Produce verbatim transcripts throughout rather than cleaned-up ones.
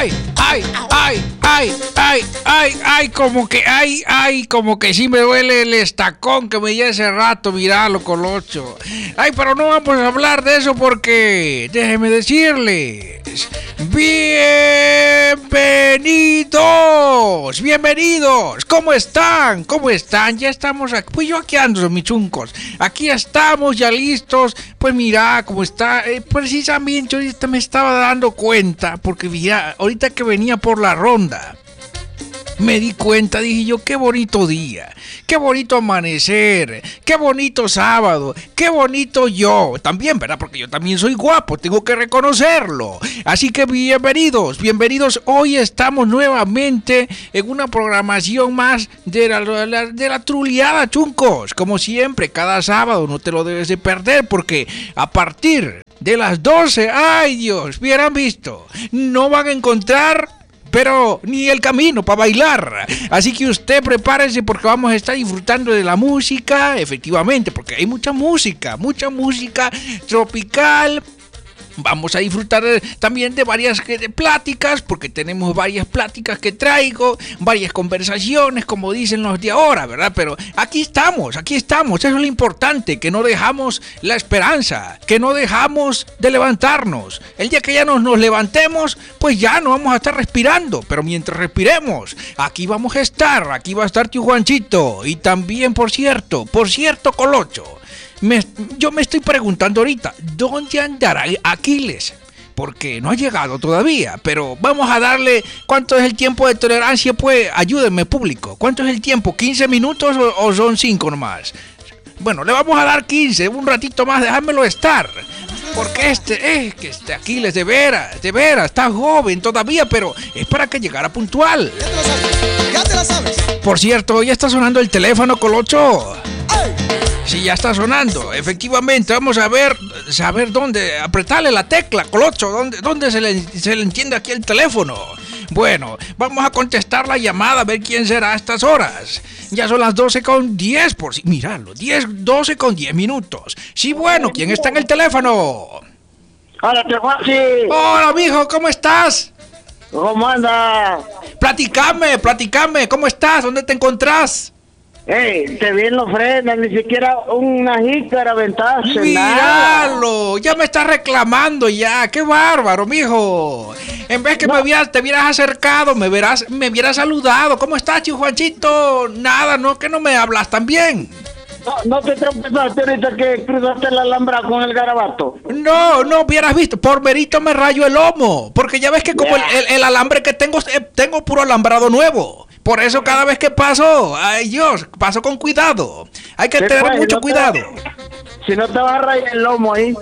ay, ay, ay, ay, ay, ay, ay, como que, ay, ay, como que sí me duele el estacón que me lleva hace rato, miralo, Colocho. Ay, pero no vamos a hablar de eso porque, déjeme decirles, bienvenidos, bienvenidos, ¿cómo están? ¿Cómo están? Ya estamos aquí, pues yo aquí ando, mis chuncos, aquí estamos ya listos, pues mira cómo está, eh, precisamente yo ahorita me estaba dando cuenta, porque mira, ahorita que venía por la ronda, me di cuenta, dije yo, qué bonito día, qué bonito amanecer, qué bonito sábado, qué bonito yo, también, ¿verdad? Porque yo también soy guapo, tengo que reconocerlo. Así que bienvenidos, bienvenidos, hoy estamos nuevamente en una programación más de la, de la, de la truliada, chuncos, como siempre, cada sábado, no te lo debes de perder, porque a partir de las doce, ay Dios, hubieran visto, no van a encontrar pero ni el camino para bailar. Así que usted prepárese porque vamos a estar disfrutando de la música, efectivamente, porque hay mucha música, mucha música tropical. Vamos a disfrutar también de varias de pláticas, porque tenemos varias pláticas que traigo, varias conversaciones, como dicen los de ahora, ¿verdad? Pero aquí estamos, aquí estamos, eso es lo importante, que no dejamos la esperanza, que no dejamos de levantarnos. El día que ya nos, nos levantemos, pues ya no vamos a estar respirando, pero mientras respiremos, aquí vamos a estar, aquí va a estar tío Juanchito, y también, por cierto, por cierto, Colocho, Me, yo me estoy preguntando ahorita, ¿dónde andará Aquiles? Porque no ha llegado todavía, pero vamos a darle, ¿cuánto es el tiempo de tolerancia? Pues ayúdenme, público, ¿cuánto es el tiempo? ¿quince minutos o, o son cinco nomás? Bueno, le vamos a dar quince, un ratito más, déjamelo estar. Porque este, es que este Aquiles, de veras, de veras, está joven todavía, pero es para que llegara puntual. Ya te la sabes, ya te la sabes. Por cierto, ya está sonando el teléfono, Colocho. Sí, ya está sonando, efectivamente, vamos a ver, saber dónde, apretarle la tecla, Colocho, dónde, dónde se le, se le entiende aquí el teléfono. Bueno, vamos a contestar la llamada, a ver quién será a estas horas. Ya son las doce con diez, por si, míralo, diez, doce con diez minutos. Sí, bueno, ¿quién está en el teléfono? Hola, tío Juanchi. Hola, mijo, ¿cómo estás? ¿Cómo anda? Platicame, platicame, ¿cómo estás? ¿Dónde te encontrás? Ey, te vi en la ofrenda, ni siquiera una jícara aventaste. Míralo, ya me estás reclamando ya, qué bárbaro, mijo. En vez que no. me hubieras, te hubieras acercado, me verás, me hubieras saludado. ¿Cómo estás, tío Juanchito? Nada, no, que no me hablas tan bien. No, no te tropezaste ahorita que cruzaste la alhambra con el garabato. No, no hubieras visto, por merito me rayo el lomo, porque ya ves que como yeah. el, el, el alambre que tengo, tengo puro alambrado nuevo. Por eso cada vez que paso, ay Dios, paso con cuidado. Hay que tener pues, mucho no cuidado. Te, si no te vas a rayar el lomo ahí.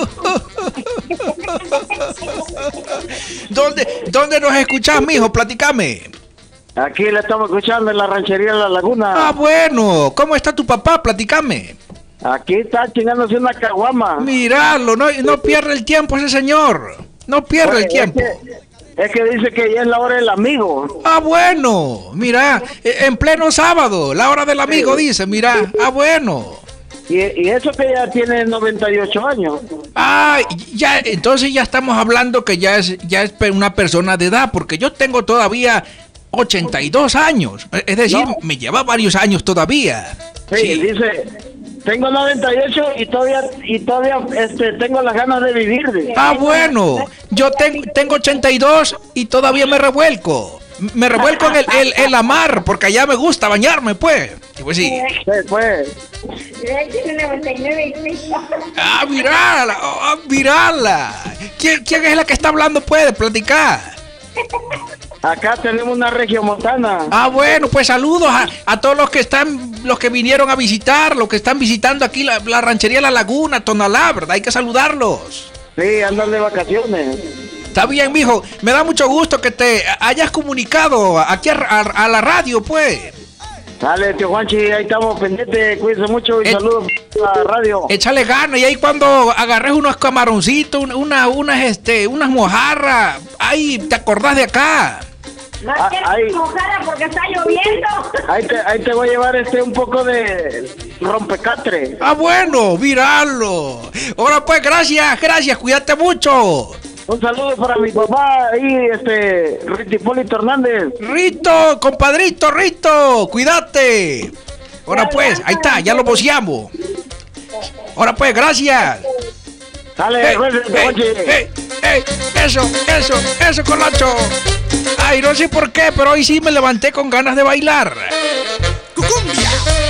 ¿Dónde, ¿Dónde nos escuchás, mijo? Platícame. Aquí le estamos escuchando en la ranchería de La Laguna. Ah, bueno. ¿Cómo está tu papá? Platícame. Aquí está chingándose una caguama. Míralo, no, no pierde el tiempo ese señor. No pierde Oye, el tiempo. Es que, es que dice que ya es la hora del amigo. Ah, bueno. Mira, en pleno sábado, la hora del amigo, sí. Dice, mira. Ah, bueno. Y, y eso que ya tiene noventa y ocho años. Ah, ya, entonces ya estamos hablando que ya es, ya es una persona de edad, porque yo tengo todavía ochenta y dos años. Es decir, no. me lleva varios años todavía. Sí, sí. Dice, tengo noventa y ocho y todavía y todavía este tengo las ganas de vivir. Ah, bueno. Yo tengo tengo ochenta y dos y todavía me revuelco. Me revuelco en el, el, el la mar, porque allá me gusta bañarme, pues. Y pues sí. Sí, pues. Ah, mirala, oh, mirala. ¿Quién, ¿Quién es la que está hablando, pues? Platicar. Acá tenemos una regiomontana. Ah, bueno, pues saludos a, a todos los que están, los que vinieron a visitar, los que están visitando aquí la, la ranchería La Laguna, Tonalá, ¿verdad? Hay que saludarlos. Sí, andan de vacaciones. Está bien, mijo. Me da mucho gusto que te hayas comunicado aquí a, a, a la radio, pues. Dale, tío Juanchi, ahí estamos pendientes. Cuídense mucho y e saludos a la radio. Échale ganas. Y ahí cuando agarres unos camaroncitos, una, unas, este, unas mojarras, ahí te acordás de acá. No ah, quiero mojarra porque está lloviendo. Ahí te, ahí te voy a llevar este un poco de rompecatre. Ah, bueno, míralo. Ahora pues, gracias, gracias, cuídate mucho. Un saludo para mi papá ahí, este, Rito Hipólito Hernández. Rito, compadrito, Rito, cuídate. Ahora pues, ahí está, ya lo boceamos. Ahora pues, gracias. Dale, Ey, cuídate, ey, Juanchi. ey, ey, eso, eso, eso, Colocho. Ay, no sé por qué, pero hoy sí me levanté con ganas de bailar. ¡Cucumbia!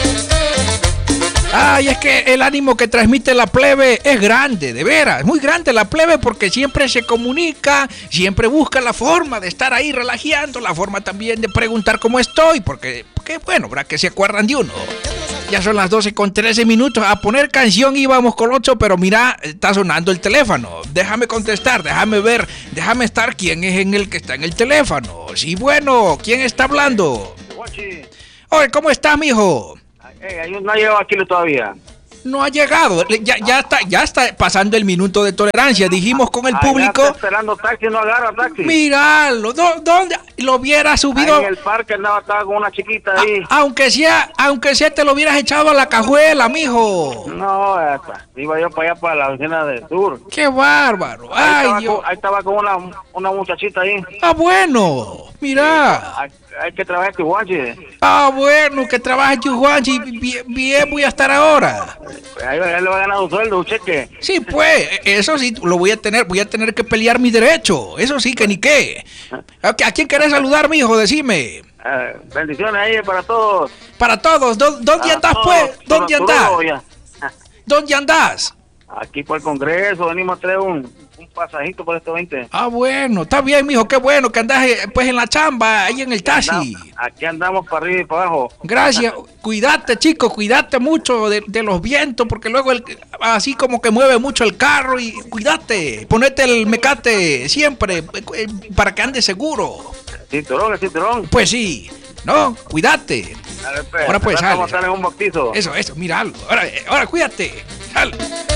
Ay, es que el ánimo que transmite la plebe es grande, de veras, muy grande la plebe porque siempre se comunica, siempre busca la forma de estar ahí relajeando, la forma también de preguntar cómo estoy, porque, porque bueno, ¿verdad? Que se acuerdan de uno. Ya son las doce con trece minutos, a poner canción íbamos con ocho, pero mira, está sonando el teléfono. Déjame contestar, déjame ver, déjame estar quién es en el que está en el teléfono. Sí, bueno, ¿quién está hablando? Juanchi, Oye, ¿cómo estás, mijo? eh, no ha llegado aquí todavía. No ha llegado, ya, ya está, ya está pasando el minuto de tolerancia. Dijimos con el público. Está esperando taxi, no agarra taxi. Míralo, ¿dó- ¿dónde lo hubiera subido? Ahí en el parque andaba, estaba con una chiquita ahí. A- aunque sea, aunque sea te lo hubieras echado a la cajuela, mijo. No, ya está. Iba yo para allá, para la oficina del sur. Qué bárbaro. Ahí, Ay, estaba, Dios. con, ahí estaba con una, una muchachita ahí. Ah, bueno, mira. Hay, hay que trabajar con Juanchi. Ah, bueno, que trabaje Juanchi. Bien, bien voy a estar ahora. Ahí, ahí le va a ganar un sueldo, un cheque. Sí, pues, eso sí, lo voy a tener, voy a tener que pelear mi derecho. Eso sí, que ni qué. ¿A quién querés saludar, mijo? Decime. Eh, bendiciones ahí para todos. Para todos, ¿dó- ¿dónde Para andás, todos, pues? ¿Dónde Tururo, andás? ya. ¿Dónde andás? Aquí por el Congreso, venimos a traer un, un pasajito por este veinte. Ah, bueno, está bien, mijo, qué bueno que andás eh, pues en la chamba, ahí en el taxi. Andamos- Aquí andamos para arriba y para abajo. Gracias, cuídate, chico, cuídate mucho de, de los vientos, porque luego el, así como que mueve mucho el carro y cuídate, ponete el mecate siempre eh, para que andes seguro. Cinturón, el cinturón. Pues sí, no, cuídate. Dale, pues. Ahora pues, Vamos sale, a estar en un bautizo. Eso, eso, míralo. Ahora, eh, ahora cuídate. Sal.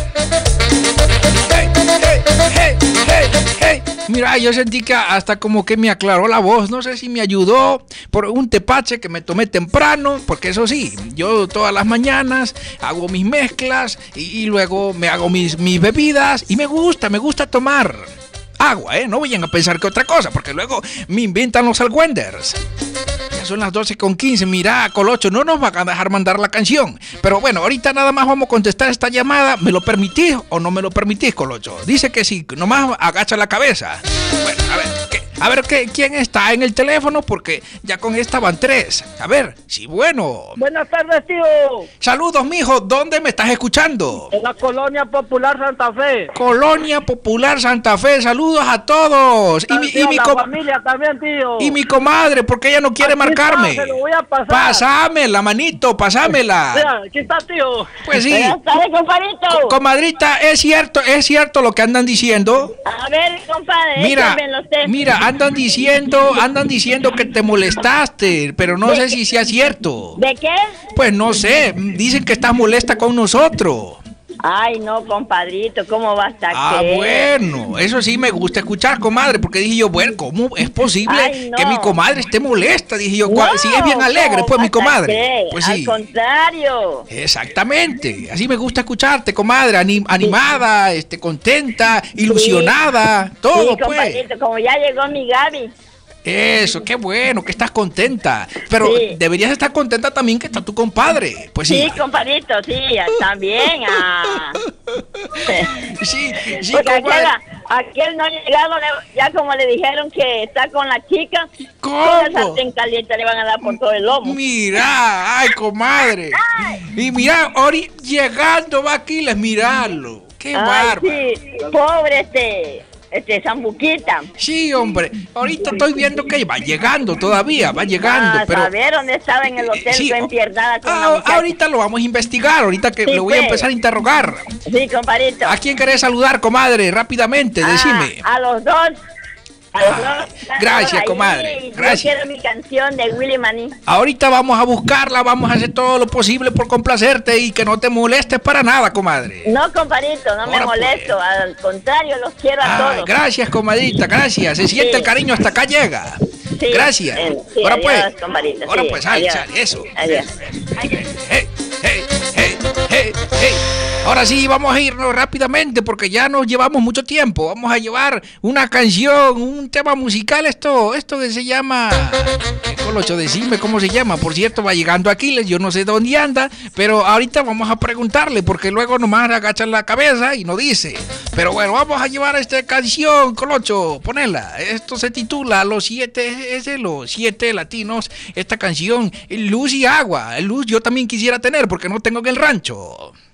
Hey, hey, hey, hey, hey. Mira, yo sentí que hasta como que me aclaró la voz. No sé si me ayudó por un tepache que me tomé temprano. Porque eso sí, yo todas las mañanas hago mis mezclas y, y luego me hago mis, mis bebidas. Y me gusta, me gusta tomar agua, ¿eh? No vayan a pensar que otra cosa, porque luego me inventan los alwenders. Son las doce con quince, mira, Colocho, no nos van a dejar mandar la canción. Pero bueno, ahorita nada más vamos a contestar esta llamada. ¿Me lo permitís o no me lo permitís, Colocho? Dice que sí, nomás agacha la cabeza. Bueno, a ver, ¿qué? A ver ¿qué? ¿Quién está en el teléfono? Porque ya con esta van tres. A ver, sí, bueno. Buenas tardes, tío. Saludos, mijo, ¿dónde me estás escuchando? En la Colonia Popular Santa Fe. Colonia Popular Santa Fe, saludos a todos. Y mi, Tío, y mi la com- familia también, tío. y mi comadre, porque ella no quiere Aquí está, marcarme. se lo voy a pasar. Pásamela, manito, pásamela. Mira, aquí está, tío. Pues sí. Buenas tardes, compadrito. Comadrita, es cierto, es cierto lo que andan diciendo. A ver, compadre, Mira, échamelo usted. mira, andan diciendo, andan diciendo que te molestaste, pero no sé si sea cierto. ¿De qué? Pues no sé, dicen que estás molesta con nosotros. Ay, no, compadrito, ¿cómo va a estar Ah, qué? bueno, eso sí me gusta escuchar, comadre, porque dije yo, bueno, ¿cómo es posible Ay, no. que mi comadre esté molesta? Dije yo, No, cua- si es bien alegre, ¿cómo pues va mi a estar comadre. qué? Pues Al sí. contrario. Exactamente, así me gusta escucharte, comadre, anim- animada, este, contenta, ilusionada, todo, Sí, pues. compadrito, como ya llegó mi Gaby. Eso, qué bueno, que estás contenta. Pero Sí. deberías estar contenta también que está tu compadre. Pues sí. Sí, compadrito, sí, también. Ah. Sí, sí, Porque compadre. aquel, aquel no ha llegado, le- ya como le dijeron que está con la chica, ¿Cómo? con el sartén caliente le van a dar por todo el lomo. Mira, ay, comadre. Y mira, ahora llegando va aquí, les mirarlo. Qué Ay, bárbaro. sí, pobre este, este Zambuquita. Sí, hombre, ahorita estoy viendo que va llegando todavía, va llegando, Ah, pero a ver dónde estaba en el hotel, sí, fue empiernada con ah, una muchacha. ahorita lo vamos a investigar, ahorita que Sí, le voy a pues. empezar a interrogar. Sí, compadrito. ¿A quién querés saludar, comadre? Rápidamente, Ah, decime. a los dos. A los Ah, dos. gracias, Ahí, comadre, yo gracias. quiero mi canción de Willy Maní. Ahorita vamos a buscarla, vamos a hacer todo lo posible por complacerte y que no te molestes para nada, comadre. No, compadito, no me Ahora, pues. molesto. Al contrario, los quiero a Ay, todos. gracias, comadrita, gracias. Se siente Sí. el cariño hasta acá llega. Sí, Gracias. eh, sí, Ahora adiós, pues. compadrito, Ahora sí, pues, sal, adiós. sal, eso. Adiós. Hey, hey, hey, hey, hey. Ahora sí, vamos a irnos rápidamente porque ya nos llevamos mucho tiempo. Vamos a llevar una canción, un tema musical, esto, esto que se llama... Eh, Colocho, decime cómo se llama. Por cierto, va llegando Aquiles, yo no sé dónde anda, pero ahorita vamos a preguntarle porque luego nomás agachan la cabeza y no dice. Pero bueno, vamos a llevar esta canción, Colocho, ponela. Esto se titula Los Siete, es de los Siete Latinos. Esta canción, Luz y Agua. Luz yo también quisiera tener porque no tengo en el rancho.